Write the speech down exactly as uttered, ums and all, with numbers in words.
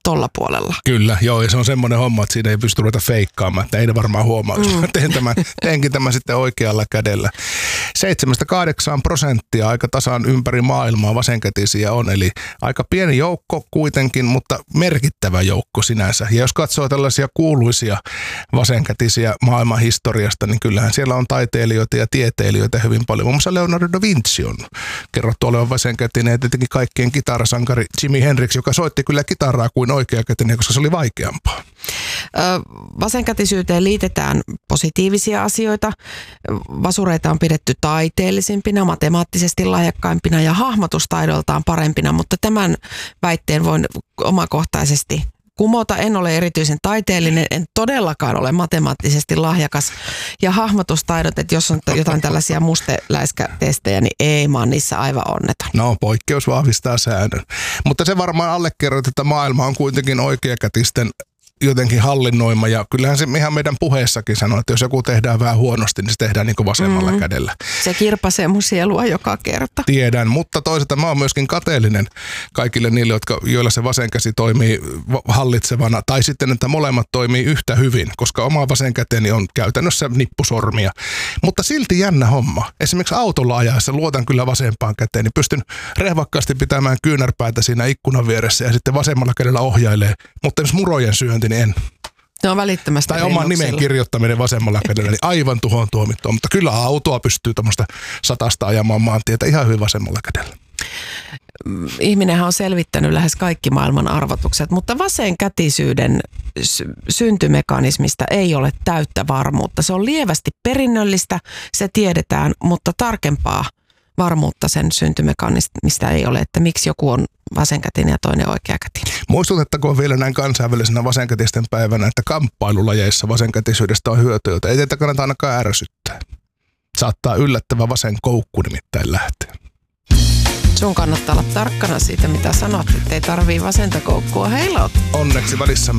tolla puolella. Kyllä, joo, ja se on semmoinen homma, että siinä ei pysty ruveta feikkaamaan, että ei ne varmaan huomaa, jos mm. teen tämän, teenkin tämän sitten oikealla kädellä. Seitsemästä kahdeksaan prosenttia aika tasan ympäri maailmaa vasenkätisiä on, eli aika pieni joukko kuitenkin, mutta merkittävä joukko sinänsä. Ja jos katsoo tällaisia kuuluisia vasenkätisiä maailman historiasta, niin kyllähän siellä on taiteilijoita ja tieteilijöitä hyvin paljon. Muun muassa Leonardo da Vinci on kerrottu olevan vasenkätinen, ja tietenkin kaikkien kitarasankari Jimi Hendrix, joka soitti kyllä kitaraa kuin oikeakätinen, koska se oli vaikeampaa. Vasenkätisyyteen liitetään positiivisia asioita. Vasureita on pidetty taiteellisimpina, matemaattisesti lahjakkaimpina ja hahmotustaidoltaan parempina, mutta tämän väitteen voin omakohtaisesti kumota. En ole erityisen taiteellinen, en todellakaan ole matemaattisesti lahjakas. Ja hahmotustaidot, että jos on jotain tällaisia musteläiskätestejä, niin ei, mä oon niissä aivan onneton. No, poikkeus vahvistaa säännön. Mutta se varmaan allekirjoittaa, että maailma on kuitenkin oikeakätisten jotenkin hallinnoima, ja kyllähän se ihan meidän puheessakin sanoo, että jos joku tehdään vähän huonosti, niin se tehdään niin kuin vasemmalla mm. kädellä. Se kirpasee mun sielua joka kerta. Tiedän, mutta toisaalta mä oon myöskin kateellinen kaikille niille, jotka, joilla se vasen käsi toimii hallitsevana, tai sitten, että molemmat toimii yhtä hyvin, koska oma vasen käteni on käytännössä nippusormia. Mutta silti jännä homma. Esimerkiksi autolla ajaessa luotan kyllä vasempaan käteen, niin pystyn rehvakkaasti pitämään kyynärpäätä siinä ikkunan vieressä ja sitten vasemmalla kädellä ohjailee, mutta jos murojen syönti, niin en. Ne on välittömästi tai oman nimen kirjoittaminen vasemmalla kädellä, niin aivan tuhoon tuomittua. Mutta kyllä autoa pystyy tuommoista satasta ajamaan maantietä ihan hyvin vasemmalla kädellä. Ihminenhän on selvittänyt lähes kaikki maailman arvotukset, mutta vasenkätisyyden syntymekanismista ei ole täyttä varmuutta. Se on lievästi perinnöllistä, se tiedetään, mutta tarkempaa varmuutta sen syntymekanismista ei ole, että miksi joku on vasenkätinen ja toinen oikeakätinen. Muistutettakoon vielä näin kansainvälisenä vasenkätisten päivänä, että kamppailulajeissa vasenkätisyydestä on hyötyä, jota ei teitä kannata ainakaan ärsyttää. Saattaa yllättävä vasen koukku nimittäin lähteä. Sun kannattaa olla tarkkana siitä, mitä sanot, ettei tarvii vasenta koukkua heilauttaa. Onneksi välissä